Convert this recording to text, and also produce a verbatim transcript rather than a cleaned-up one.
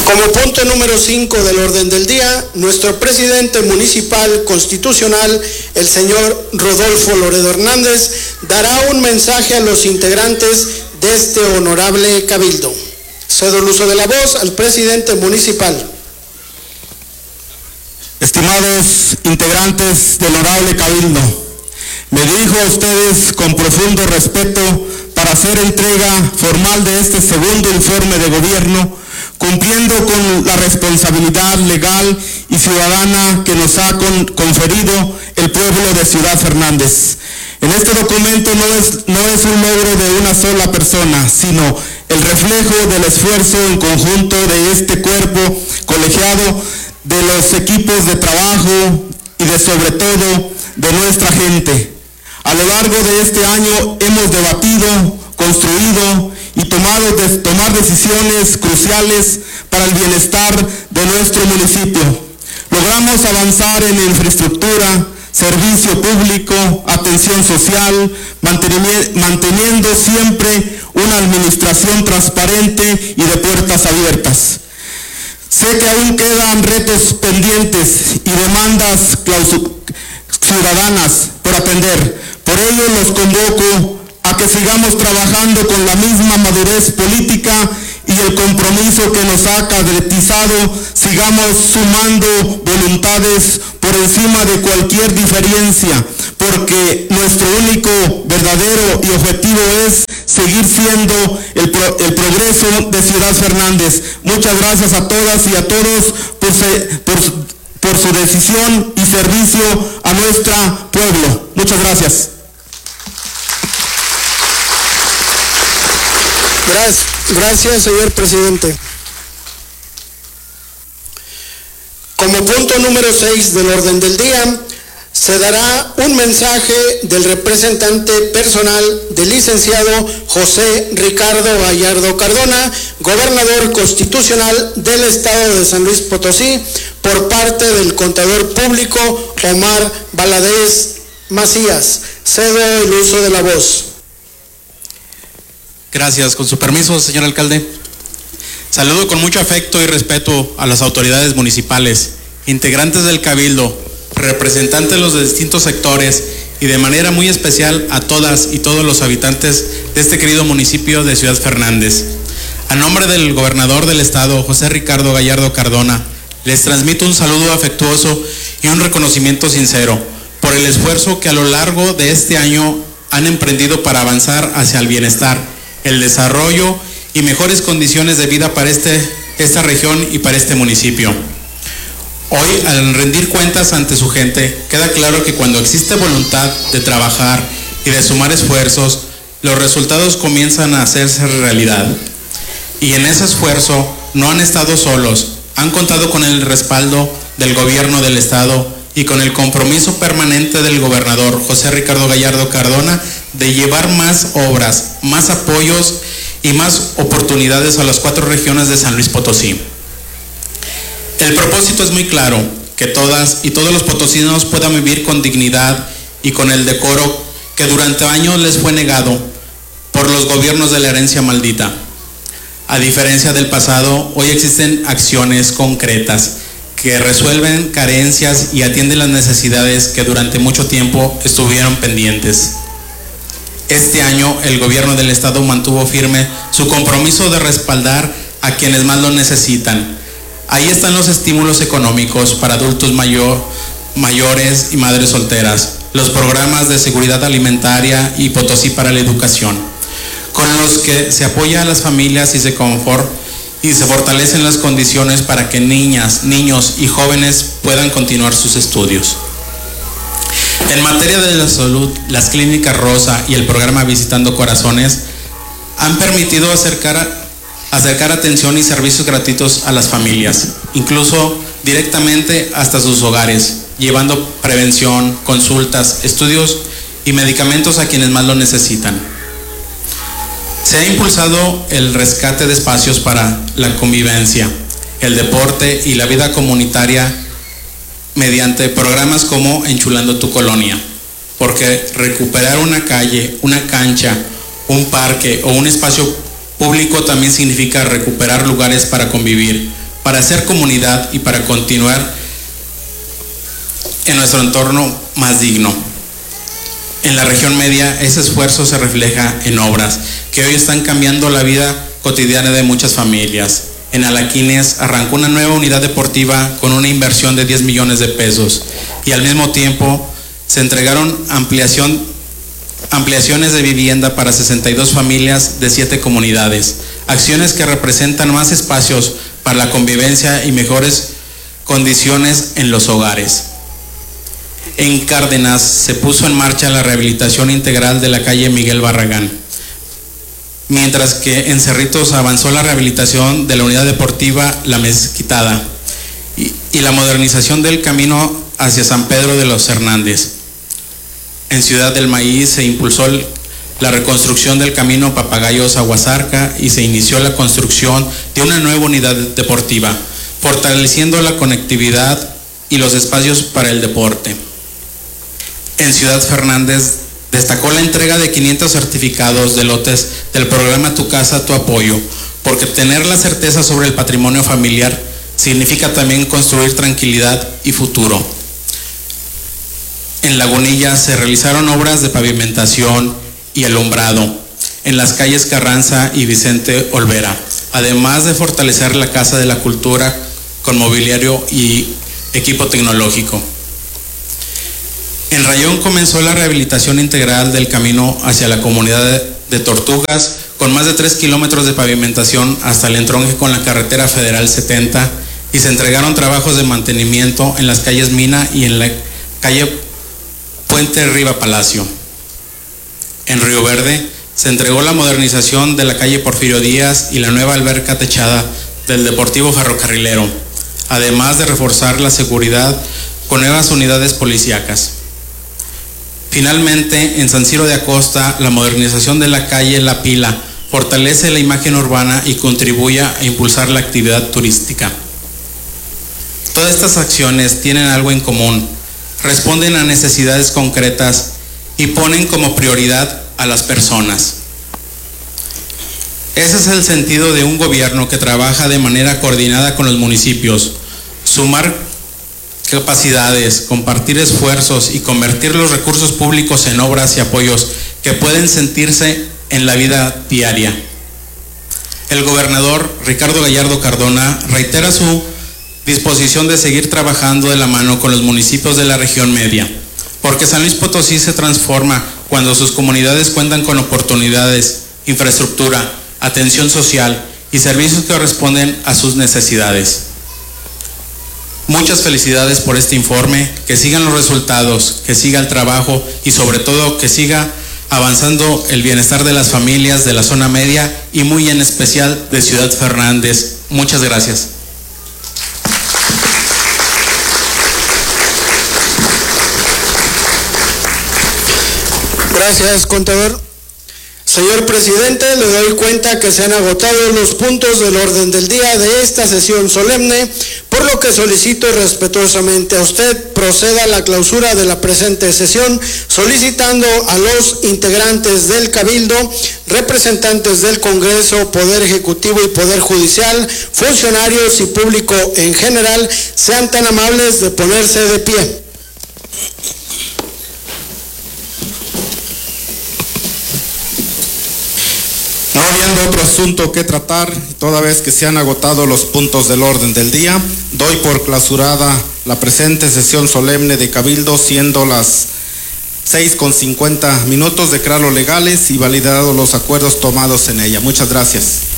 Como punto número cinco del orden del día, nuestro presidente municipal constitucional, el señor Rodolfo Loredo Hernández, dará un mensaje a los integrantes de este honorable cabildo. Cedo el uso de la voz al presidente municipal. Estimados integrantes del honorable cabildo, me dirijo a ustedes con profundo respeto para hacer entrega formal de este segundo informe de gobierno, cumpliendo con la responsabilidad legal y ciudadana que nos ha con, conferido el pueblo de Ciudad Fernández. En este documento no es, no es un logro de una sola persona, sino el reflejo del esfuerzo en conjunto de este cuerpo colegiado, de los equipos de trabajo y de sobre todo de nuestra gente. A lo largo de este año hemos debatido, construido y tomado de, tomar decisiones cruciales para el bienestar de nuestro municipio. Logramos avanzar en infraestructura, servicio público, atención social, manteniendo siempre una administración transparente y de puertas abiertas. Sé que aún quedan retos pendientes y demandas ciudadanas por atender. Por ello los convoco a que sigamos trabajando con la misma madurez política y el compromiso que nos ha caracterizado, sigamos sumando voluntades por encima de cualquier diferencia, porque nuestro único verdadero y objetivo es seguir siendo el, pro, el progreso de Ciudad Fernández. Muchas gracias a todas y a todos por, se, por, por su decisión y servicio a nuestro pueblo. Muchas gracias. Gracias, gracias, señor presidente. Como punto número seis del orden del día, se dará un mensaje del representante personal del licenciado José Ricardo Gallardo Cardona, gobernador constitucional del estado de San Luis Potosí, por parte del contador público Omar Valadez Macías. Cedo el uso de la voz. Gracias. Con su permiso, señor alcalde. Saludo con mucho afecto y respeto a las autoridades municipales, integrantes del cabildo, representantes de los distintos sectores y de manera muy especial a todas y todos los habitantes de este querido municipio de Ciudad Fernández. A nombre del gobernador del estado, José Ricardo Gallardo Cardona, les transmito un saludo afectuoso y un reconocimiento sincero por el esfuerzo que a lo largo de este año han emprendido para avanzar hacia el bienestar, el desarrollo y mejores condiciones de vida para este, esta región y para este municipio. Hoy, al rendir cuentas ante su gente, queda claro que cuando existe voluntad de trabajar y de sumar esfuerzos, los resultados comienzan a hacerse realidad. Y en ese esfuerzo no han estado solos, han contado con el respaldo del gobierno del estado y con el compromiso permanente del gobernador José Ricardo Gallardo Cardona de llevar más obras, más apoyos y más oportunidades a las cuatro regiones de San Luis Potosí. El propósito es muy claro, que todas y todos los potosinos puedan vivir con dignidad y con el decoro que durante años les fue negado por los gobiernos de la herencia maldita. A diferencia del pasado, hoy existen acciones concretas que resuelven carencias y atienden las necesidades que durante mucho tiempo estuvieron pendientes. Este año el gobierno del estado mantuvo firme su compromiso de respaldar a quienes más lo necesitan. Ahí están los estímulos económicos para adultos mayor, mayores y madres solteras, los programas de seguridad alimentaria y Potosí para la educación, con los que se apoya a las familias y se confort, y se fortalecen las condiciones para que niñas, niños y jóvenes puedan continuar sus estudios. En materia de la salud, las clínicas Rosa y el programa Visitando Corazones han permitido acercar, acercar atención y servicios gratuitos a las familias, incluso directamente hasta sus hogares, llevando prevención, consultas, estudios y medicamentos a quienes más lo necesitan. Se ha impulsado el rescate de espacios para la convivencia, el deporte y la vida comunitaria mediante programas como Enchulando tu Colonia, porque recuperar una calle, una cancha, un parque o un espacio público también significa recuperar lugares para convivir, para hacer comunidad y para continuar en nuestro entorno más digno. En la región media, ese esfuerzo se refleja en obras que hoy están cambiando la vida cotidiana de muchas familias. En Alaquines arrancó una nueva unidad deportiva con una inversión de diez millones de pesos y al mismo tiempo se entregaron ampliación, ampliaciones de vivienda para sesenta y dos familias de siete comunidades, acciones que representan más espacios para la convivencia y mejores condiciones en los hogares. En Cárdenas se puso en marcha la rehabilitación integral de la calle Miguel Barragán, mientras que en Cerritos avanzó la rehabilitación de la unidad deportiva La Mezquitada y, y la modernización del camino hacia San Pedro de los Hernández. En Ciudad del Maíz se impulsó el, la reconstrucción del camino Papagayos a Huasarca y se inició la construcción de una nueva unidad deportiva, fortaleciendo la conectividad y los espacios para el deporte. En Ciudad Fernández destacó la entrega de quinientos certificados de lotes del programa Tu Casa, Tu Apoyo, porque tener la certeza sobre el patrimonio familiar significa también construir tranquilidad y futuro. En Lagunilla se realizaron obras de pavimentación y alumbrado en las calles Carranza y Vicente Olvera, además de fortalecer la Casa de la Cultura con mobiliario y equipo tecnológico. En Rayón comenzó la rehabilitación integral del camino hacia la comunidad de Tortugas, con más de tres kilómetros de pavimentación hasta el entronque con la carretera federal setenta, y se entregaron trabajos de mantenimiento en las calles Mina y en la calle Puente Riva Palacio. En Río Verde se entregó la modernización de la calle Porfirio Díaz y la nueva alberca techada del Deportivo Ferrocarrilero, además de reforzar la seguridad con nuevas unidades policíacas. Finalmente, en San Ciro de Acosta, la modernización de la calle La Pila fortalece la imagen urbana y contribuye a impulsar la actividad turística. Todas estas acciones tienen algo en común, responden a necesidades concretas y ponen como prioridad a las personas. Ese es el sentido de un gobierno que trabaja de manera coordinada con los municipios, sumar capacidades, compartir esfuerzos y convertir los recursos públicos en obras y apoyos que pueden sentirse en la vida diaria. El gobernador Ricardo Gallardo Cardona reitera su disposición de seguir trabajando de la mano con los municipios de la región media, porque San Luis Potosí se transforma cuando sus comunidades cuentan con oportunidades, infraestructura, atención social y servicios que responden a sus necesidades. Muchas felicidades por este informe, que sigan los resultados, que siga el trabajo y sobre todo que siga avanzando el bienestar de las familias de la zona media y muy en especial de Ciudad Fernández. Muchas gracias. Gracias, contador. Señor presidente, le doy cuenta que se han agotado los puntos del orden del día de esta sesión solemne, por lo que solicito respetuosamente a usted proceda a la clausura de la presente sesión, solicitando a los integrantes del Cabildo, representantes del Congreso, Poder Ejecutivo y Poder Judicial, funcionarios y público en general, sean tan amables de ponerse de pie. No habiendo otro asunto que tratar, toda vez que se han agotado los puntos del orden del día, doy por clausurada la presente sesión solemne de Cabildo, siendo las seis con cincuenta minutos, declaro legales y validados los acuerdos tomados en ella. Muchas gracias.